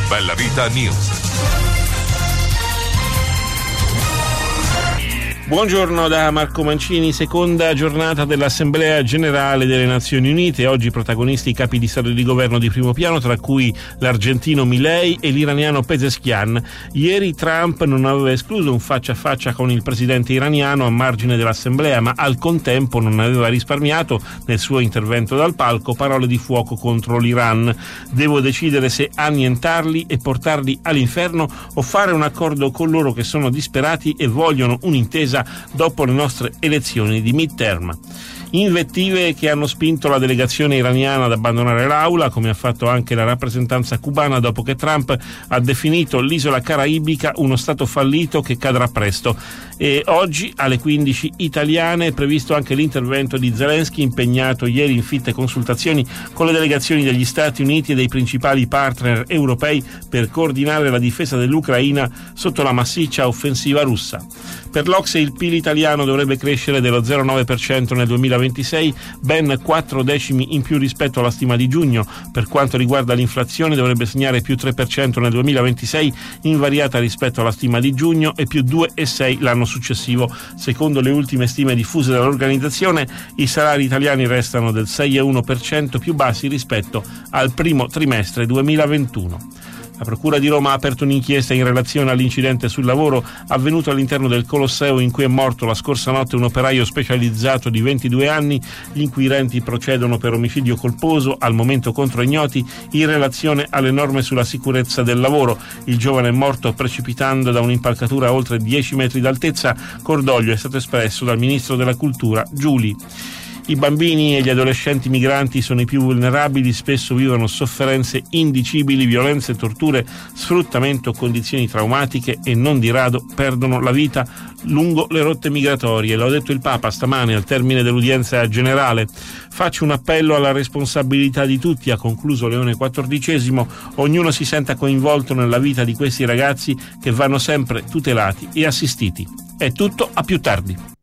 Bella Vita News. Buongiorno da Marco Mancini. Seconda giornata dell'Assemblea Generale delle Nazioni Unite. Oggi protagonisti i capi di Stato e di Governo di primo piano, tra cui l'argentino Milei e l'iraniano Pezeshkian. Ieri Trump non aveva escluso un faccia a faccia con il presidente iraniano a margine dell'Assemblea, ma al contempo non aveva risparmiato nel suo intervento dal palco parole di fuoco contro l'Iran. Devo decidere se annientarli e portarli all'inferno o fare un accordo con loro che sono disperati e vogliono un'intesa dopo le nostre elezioni di midterm. Invettive che hanno spinto la delegazione iraniana ad abbandonare l'aula, come ha fatto anche la rappresentanza cubana dopo che Trump ha definito l'isola caraibica uno stato fallito che cadrà presto. E oggi alle 15 italiane è previsto anche l'intervento di Zelensky, impegnato ieri in fitte consultazioni con le delegazioni degli Stati Uniti e dei principali partner europei per coordinare la difesa dell'Ucraina sotto la massiccia offensiva russa. Per l'Ocse il PIL italiano dovrebbe crescere dello 0,9% nel 2026, ben 4 decimi in più rispetto alla stima di giugno. Per quanto riguarda l'inflazione dovrebbe segnare più 3% nel 2026, invariata rispetto alla stima di giugno, e più 2,6 l'anno successivo. Secondo le ultime stime diffuse dall'organizzazione, i salari italiani restano del 6,1% più bassi rispetto al primo trimestre 2021. La Procura di Roma ha aperto un'inchiesta in relazione all'incidente sul lavoro avvenuto all'interno del Colosseo in cui è morto la scorsa notte un operaio specializzato di 22 anni. Gli inquirenti procedono per omicidio colposo, al momento contro ignoti, in relazione alle norme sulla sicurezza del lavoro. Il giovane è morto precipitando da un'impalcatura a oltre 10 metri d'altezza. Cordoglio è stato espresso dal ministro della Cultura Giuli. I bambini e gli adolescenti migranti sono i più vulnerabili, spesso vivono sofferenze indicibili, violenze, torture, sfruttamento, condizioni traumatiche e non di rado perdono la vita lungo le rotte migratorie. Lo ha detto il Papa stamane al termine dell'udienza generale. Faccio un appello alla responsabilità di tutti, ha concluso Leone XIV. Ognuno si senta coinvolto nella vita di questi ragazzi che vanno sempre tutelati e assistiti. È tutto, a più tardi.